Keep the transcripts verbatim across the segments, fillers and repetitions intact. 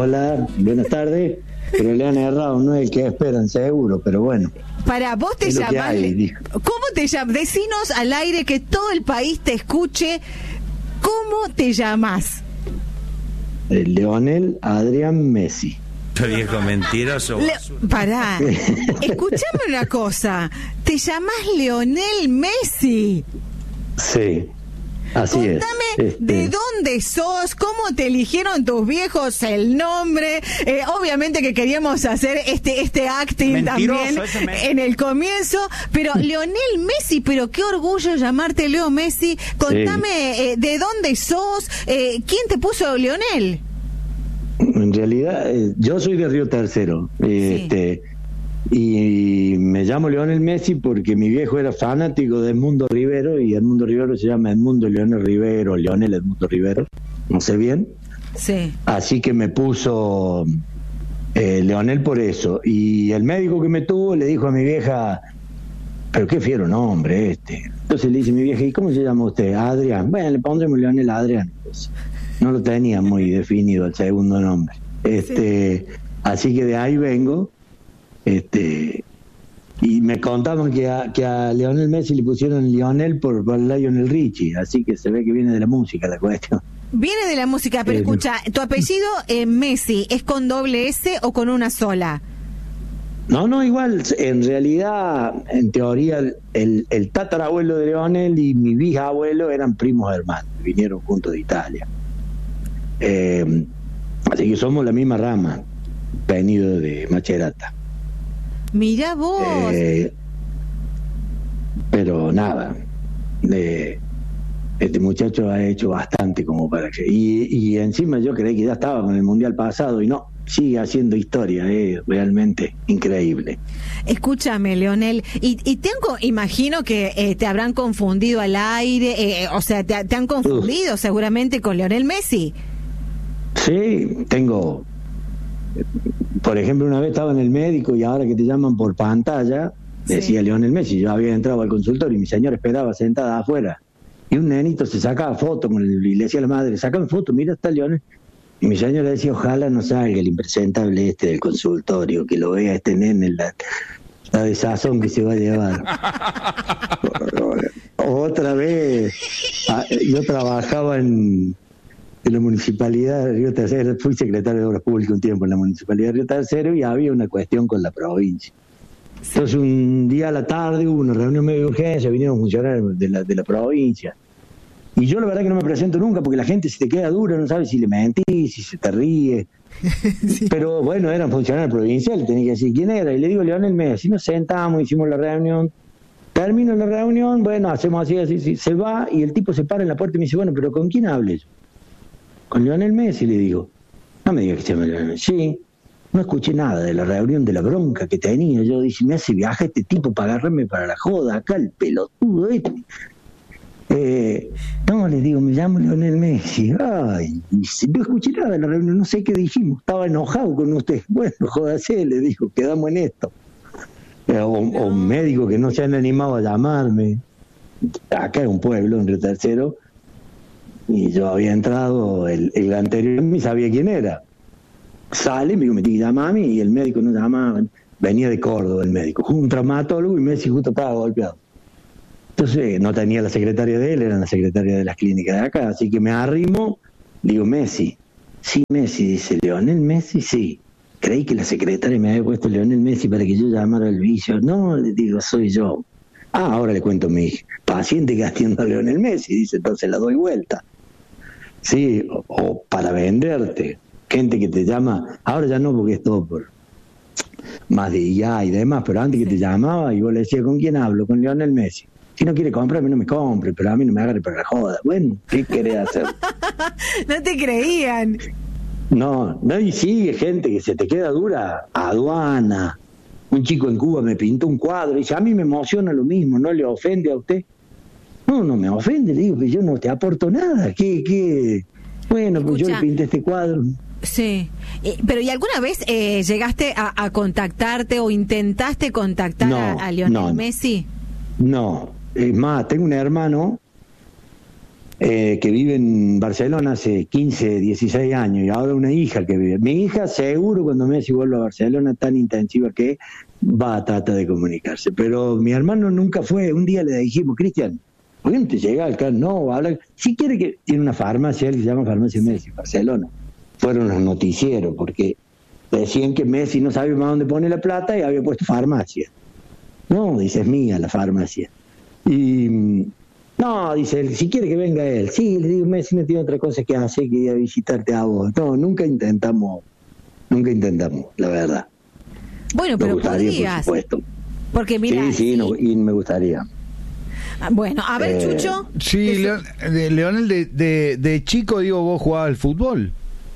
Hola, buenas tardes. Pero le han errado, no es el que esperan, seguro, pero bueno. Para vos te llamás. ¿Cómo te llamas? Decinos al aire que todo el país te escuche. ¿Cómo te llamas? Lionel Adrián Messi. Viejo mentiroso. Le... Pará. Escuchame una cosa. ¿Te llamás Lionel Messi? Sí. Así Contame es. Este... de dónde sos, cómo te eligieron tus viejos el nombre. Eh, obviamente que queríamos hacer este este acting mentiroso, también me... en el comienzo, pero Lionel Messi, pero qué orgullo llamarte Leo Messi. Contame sí. eh, de dónde sos, eh, quién te puso Lionel. En realidad, eh, yo soy de Río Tercero. Eh, sí. Este. Y me llamo Lionel Messi porque mi viejo era fanático de Edmundo Rivero, y Edmundo Rivero se llama Edmundo Lionel Rivero, Lionel Edmundo Rivero, no sé bien. Sí. Así que me puso eh, Lionel por eso. Y el médico que me tuvo le dijo a mi vieja, pero qué fiero nombre este. Entonces le dice mi vieja, ¿y cómo se llama usted? Adrián. Bueno, le pondremos Lionel Adrián. Pues, no lo tenía muy definido el segundo nombre. Este, sí. Así que de ahí vengo. Este y me contaban que a, que a Lionel Messi le pusieron Lionel por, por Lionel Richie, así que se ve que viene de la música la cuestión. Viene de la música, pero eh, escucha, ¿tu apellido eh, Messi es con doble S o con una sola? No, no, igual, en realidad, en teoría, el, el tatarabuelo de Lionel y mi bisabuelo eran primos hermanos, vinieron juntos de Italia. Eh, así que somos la misma rama, venido de Macerata. Mirá vos. Eh, pero nada, eh, este muchacho ha hecho bastante como para que... Y, y encima yo creí que ya estaba con el Mundial pasado y no, sigue haciendo historia, es eh, realmente increíble. Escúchame, Lionel, y, y te han, imagino que eh, te habrán confundido al aire, eh, o sea, te, te han confundido Uf. seguramente con Lionel Messi. Sí, tengo... Por ejemplo, una vez estaba en el médico y ahora que te llaman por pantalla, decía sí. Lionel Messi, yo había entrado al consultorio y mi señora esperaba sentada afuera. Y un nenito se sacaba foto con el, y le decía a la madre, sácame foto, mira, está Lionel. Y mi señora decía, ojalá no salga el impresentable este del consultorio, que lo vea este nene, la, la desazón que se va a llevar. Otra vez, yo trabajaba en... en la municipalidad de Río Tercero, fui secretario de Obras Públicas un tiempo en la municipalidad de Río Tercero y había una cuestión con la provincia. Entonces un día a la tarde hubo una reunión medio de urgencia, vinieron funcionarios de la, de la provincia. Y yo la verdad que no me presento nunca porque la gente si te queda dura no sabe si le mentís, si se te ríe. Sí. Pero bueno, eran funcionarios provinciales, tenía que decir quién era. Y le digo, Lionel Messi, nos sentamos, hicimos la reunión. Termino la reunión, bueno, hacemos así, así, así. Se va y el tipo se para en la puerta y me dice, bueno, pero ¿con quién hables? Con Lionel Messi, le digo. No me digas que se llama Lionel Messi. Sí, no escuché nada de la reunión, de la bronca que tenía. Yo dije, me hace viaje este tipo para agarrarme para la joda, acá el pelotudo este. Eh, no, le digo, me llamo Lionel Messi. Ay, no escuché nada de la reunión, no sé qué dijimos. Estaba enojado con usted. Bueno, jódase, le dijo, quedamos en esto. Eh, o, o un médico que no se han animado a llamarme. Acá es un pueblo, en Río Tercero. Y yo había entrado, el, el anterior ni sabía quién era. Sale, me dijo, me tiene que llamar a mí, y el médico no llamaba. Venía de Córdoba el médico, un traumatólogo, y Messi justo estaba golpeado. Entonces no tenía la secretaria de él, era la secretaria de las clínicas de acá, así que me arrimo, digo, Messi. Sí, Messi, dice, Lionel Messi, sí. Creí que la secretaria me había puesto Lionel Messi para que yo llamara al vicio. No, le digo, soy yo. Ah, ahora le cuento a mi paciente que atiendo a Lionel Messi, dice, entonces la doy vuelta. Sí, o, o para venderte, gente que te llama, ahora ya no porque es todo por más de I A y demás, pero antes que te llamaba y vos le decías, ¿con quién hablo? Con Lionel Messi. Si no quiere comprarme, no me compre, pero a mí no me agarre para la joda. Bueno, ¿qué querés hacer? No te creían. No, no, y sigue gente que se te queda dura, aduana. Un chico en Cuba me pintó un cuadro y dice, a mí me emociona lo mismo, ¿no le ofende a usted? No, no me ofende, le digo que yo no te aporto nada. ¿Qué, qué? Bueno, Escucha, pues yo le pinté este cuadro. Sí, eh, pero ¿y alguna vez eh, llegaste a, a contactarte o intentaste contactar no, a, a Lionel no, Messi? No, es más, tengo un hermano eh, que vive en Barcelona hace quince, dieciséis años, y ahora una hija que vive. Mi hija seguro cuando Messi vuelve a Barcelona, tan intensiva que va a tratar de comunicarse. Pero mi hermano nunca fue. Un día le dijimos, Cristian, ¿por qué no te llega acá? No, habla. Si quiere que tiene una farmacia, él se llama Farmacia Messi, Barcelona. Fueron los noticieros, porque decían que Messi no sabía más dónde pone la plata y había puesto farmacia. No, dice, es mía la farmacia. Y no, dice él, si quiere que venga él. Sí, le digo, Messi no tiene otra cosa que hacer que ir a visitarte a vos. No, nunca intentamos, nunca intentamos, la verdad. Bueno, pero me gustaría, podrías. por supuesto. Porque mira, sí, sí, sí. No, y me gustaría. Bueno, a ver, eh, Chucho. Sí, Leon, de, Leonel, de, de, de chico, digo, vos jugabas al fútbol.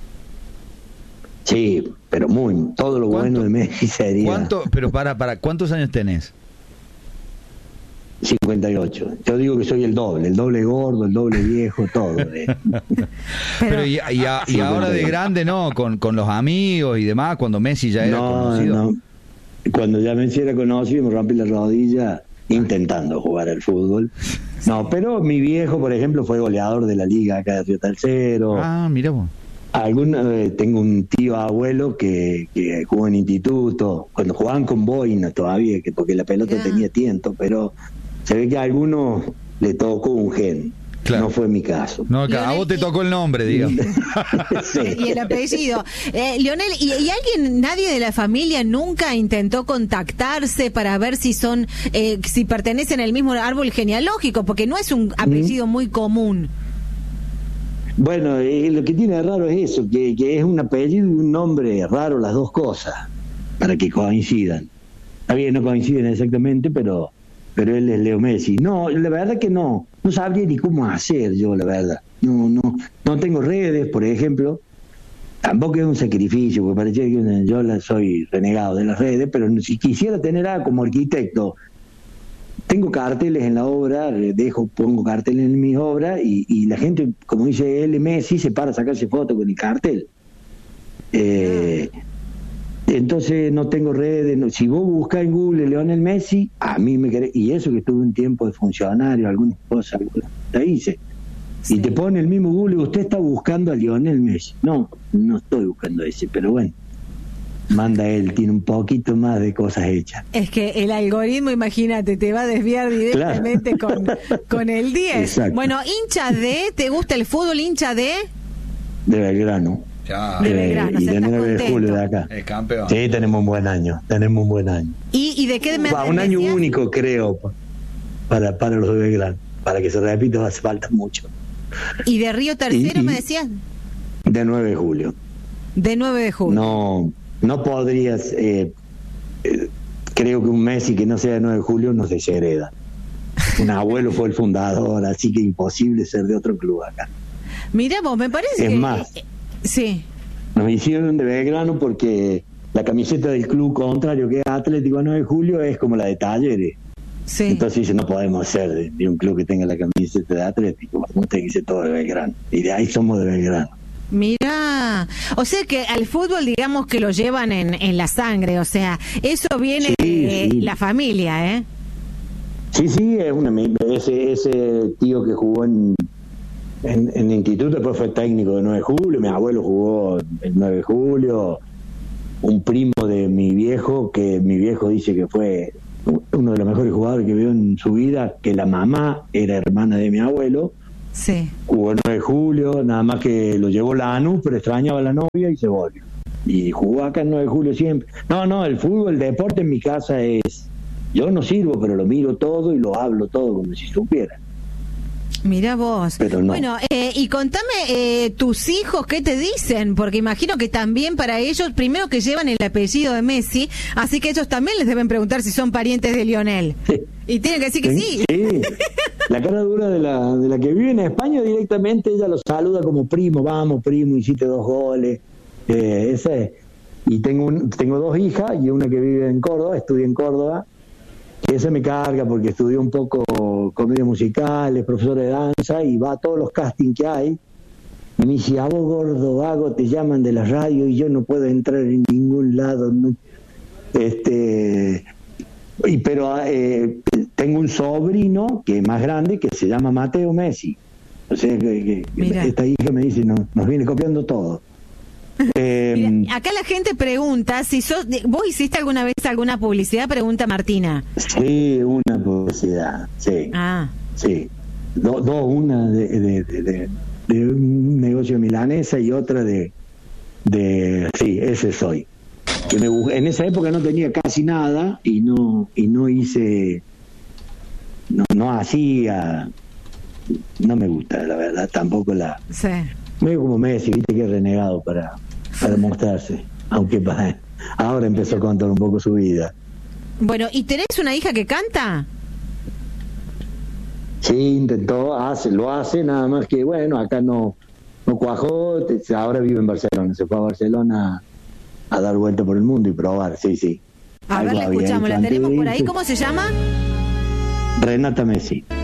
Sí, pero muy, todo lo bueno de Messi sería... ¿Cuánto, pero para, para, ¿cuántos años tenés? cincuenta y ocho. Yo digo que soy el doble, el doble gordo, el doble viejo, todo. De... pero y, y, a, y ahora de grande, ¿no? Con, con los amigos y demás, cuando Messi ya era no, conocido. No, cuando ya Messi era conocido, me rompí la rodilla intentando jugar al fútbol. No, pero mi viejo, por ejemplo, fue goleador de la liga acá de Río Tercero. Ah, mira vos. Alguna vez tengo un tío abuelo que, que jugó en instituto, cuando jugaban con boina todavía, que porque la pelota yeah. tenía tiento, pero se ve que a algunos le tocó un gen. Claro. No fue mi caso. No, a vos te tocó el nombre, digamos. Sí. Y el apellido. Eh, Leonel, ¿y, ¿y alguien, nadie de la familia nunca intentó contactarse para ver si son, eh, si pertenecen al mismo árbol genealógico? Porque no es un apellido mm. muy común. Bueno, eh, lo que tiene de raro es eso, que, que es un apellido y un nombre raro, las dos cosas, para que coincidan. Está bien, no coinciden exactamente, pero pero él es Leo Messi. No, la verdad que no, no sabría ni cómo hacer yo, la verdad. No, no, no tengo redes, por ejemplo. Tampoco es un sacrificio, porque parece que yo la soy renegado de las redes, pero si quisiera tener algo como arquitecto, tengo carteles en la obra, dejo, pongo carteles en mis obras y, y la gente, como dice él, Messi, se para a sacarse fotos con el cartel. Eh, entonces no tengo redes. No, si vos buscás en Google Leonel Messi, a mí me querés, y eso que estuve un tiempo de funcionario, algunas cosas, la hice. Sí. Y te pone el mismo Google, usted está buscando a Lionel Messi. No, no estoy buscando ese, pero bueno. Manda él, tiene un poquito más de cosas hechas. Es que el algoritmo, imagínate, te va a desviar directamente claro. con, con el diez. Exacto. Bueno, hincha de, ¿te gusta el fútbol, hincha de? De Belgrano. Ya. De Belgrano, eh, y de nueve de julio de acá. El campeón. Sí, tenemos un buen año, tenemos un buen año. ¿Y, y de qué me Va, un año decías? Único, creo, para, para los de Belgrano. Para que se repita hace falta mucho. ¿Y de Río Tercero y, y, me decías? De nueve de julio. De nueve de julio. No... No podrías, eh, eh, creo que un Messi que no sea de nueve de julio no se hereda. Un abuelo fue el fundador, así que imposible ser de otro club acá. Mira vos, me parece es que... más, eh, sí. Nos hicieron de Belgrano porque la camiseta del club contrario, que es Atlético nueve de julio, es como la de Talleres. Sí. Entonces dice, no podemos ser de, de un club que tenga la camiseta de Atlético, vamos a irse todo de Belgrano. Y de ahí somos de Belgrano. Mira, o sea que al fútbol digamos que lo llevan en, en la sangre, o sea, eso viene sí, de sí. la familia, ¿eh? Sí, sí, es una, ese, ese tío que jugó en, en, en el instituto, después fue técnico de nueve de julio, mi abuelo jugó el nueve de julio, un primo de mi viejo, que mi viejo dice que fue uno de los mejores jugadores que vio en su vida, que la mamá era hermana de mi abuelo. Sí. Jugó el nueve de julio, nada más que lo llevó la ANU, pero extrañaba a la novia y se volvió. Y jugó acá el nueve de julio siempre. No, no, el fútbol, el deporte en mi casa es... Yo no sirvo, pero lo miro todo y lo hablo todo como si supiera. Mira vos. Pero no. Bueno, eh, y contame, eh, tus hijos, ¿qué te dicen? Porque imagino que también para ellos, primero que llevan el apellido de Messi, así que ellos también les deben preguntar si son parientes de Lionel. Sí. Y tienen que decir que sí. Sí. La cara dura de la, de la que vive en España, directamente ella los saluda como primo, vamos primo, hiciste dos goles. Eh, ese. Y tengo, un, tengo dos hijas y una que vive en Córdoba, estudia en Córdoba. Que esa me carga porque estudió un poco comedia musical, es profesora de danza y va a todos los castings que hay. Y me dice, a vos gordo vago te llaman de la radio y yo no puedo entrar en ningún lado. No. Este, y pero eh, tengo un sobrino que es más grande que se llama Mateo Messi. O sea, que, que esta hija me dice, no, nos viene copiando todo. Eh, Mira, acá la gente pregunta si sos, vos hiciste alguna vez alguna publicidad, pregunta Martina. Sí, una publicidad, sí. Ah. Sí. Dos, do, una de, de, de, de, de un negocio milanesa y otra de, de sí, ese soy. Que me, en esa época no tenía casi nada y no y no hice, no, no hacía, no me gusta, la verdad, tampoco la. Sí. Medio como Messi, viste que es renegado para, para mostrarse, aunque para, ahora empezó a contar un poco su vida. Bueno, ¿y tenés una hija que canta? Sí, intentó, hace, lo hace, nada más que, bueno, acá no, no cuajó, ahora vive en Barcelona, se fue a Barcelona a, a dar vuelta por el mundo y probar, sí, sí. A ver, la escuchamos, la tenemos por ahí, ¿cómo se llama? Renata Messi.